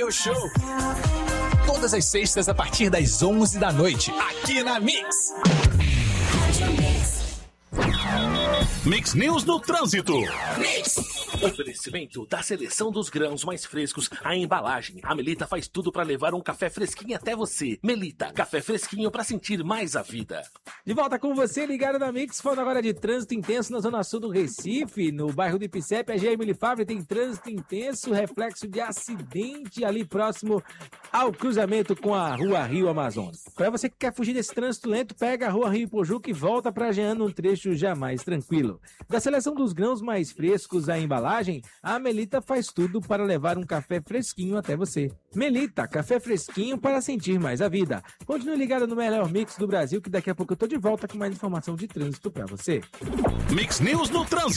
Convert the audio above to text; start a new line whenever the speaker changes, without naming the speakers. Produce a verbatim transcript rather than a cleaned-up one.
Radio Show. Todas as sextas a partir das onze da noite, aqui na Mix.
Mix News no Trânsito.
Mix.
Oferecimento da seleção dos grãos mais frescos, a embalagem. A Melita faz tudo para levar um café fresquinho até você. Melita, café fresquinho para sentir mais a vida.
De volta com você, ligado na Mix, falando agora de trânsito intenso na zona sul do Recife, no bairro do Ipicep. A G M Lifavre tem trânsito intenso, reflexo de acidente ali próximo ao cruzamento com a Rua Rio Amazonas. Para você que quer fugir desse trânsito lento, pega a Rua Rio Pojuca e volta para Jean num trecho já mais tranquilo. Da seleção dos grãos mais frescos à embalagem, a Melita faz tudo para levar um café fresquinho até você. Melita, café fresquinho para sentir mais a vida. Continue ligado no melhor mix do Brasil, que daqui a pouco eu tô de volta com mais informação de trânsito para você.
Mix News no Trânsito.